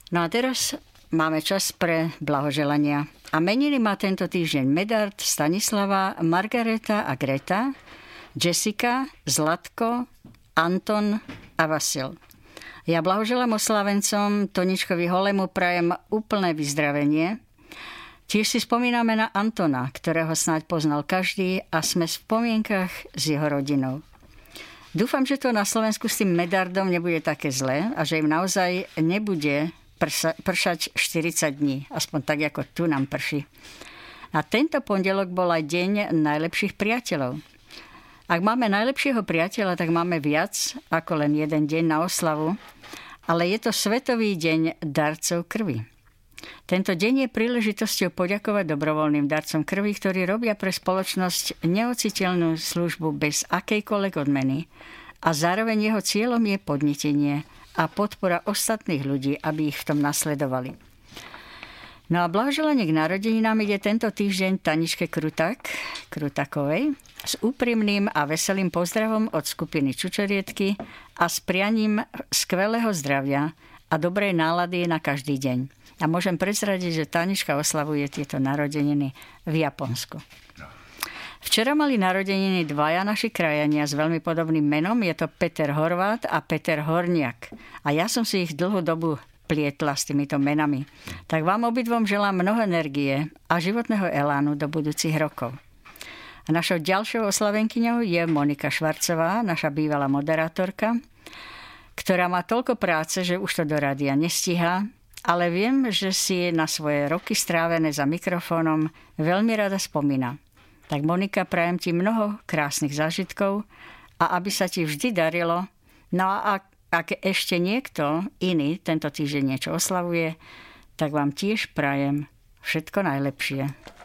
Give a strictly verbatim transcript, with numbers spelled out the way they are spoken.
No a teraz máme čas pre blahoželania. A meniny má tento týždeň Medard, Stanislava, Margareta a Greta, Jessica, Zlatko, Anton a Vasil. Ja blahoželám oslávencom, Toničkovi Holemu prajem úplné vyzdravenie. Tiež si spomíname na Antona, ktorého snáď poznal každý a sme v spomienkach s jeho rodinou. Dúfam, že to na Slovensku s tým Medardom nebude také zlé a že im naozaj nebude prsa, pršať štyridsať dní, aspoň tak, ako tu nám prší. A tento pondelok bol aj deň najlepších priateľov. Ak máme najlepšieho priateľa, tak máme viac ako len jeden deň na oslavu, ale je to Svetový deň darcov krvi. Tento deň je príležitosťou poďakovať dobrovoľným darcom krvi, ktorí robia pre spoločnosť neociteľnú službu bez akejkoľvek odmeny a zároveň jeho cieľom je podnetenie a podpora ostatných ľudí, aby ich v tom nasledovali. No a blahoželanie k narodeninám ide tento týždeň Taničke Kruták, Krutakovej s úprimným a veselým pozdravom od skupiny Čučoriedky a s prianím skvelého zdravia a dobrej nálady na každý deň. A môžem prezradiť, že Tanička oslavuje tieto narodeniny v Japonsku. Včera mali narodeniny dvaja naši krajania s veľmi podobným menom. Je to Peter Horvát a Peter Horniak. A ja som si ich dlhú dobu plietla s týmito menami. Tak vám obidvom želám mnoho energie a životného elánu do budúcich rokov. A našou ďalšou oslavenkyňou je Monika Švarcová, naša bývalá moderátorka, ktorá má toľko práce, že už to do rádia nestíha, ale viem, že si na svoje roky strávené za mikrofónom veľmi rada spomína. Tak Monika, prajem ti mnoho krásnych zážitkov a aby sa ti vždy darilo. No a ak, ak ešte niekto iný tento týždeň niečo oslavuje, tak vám tiež prajem všetko najlepšie.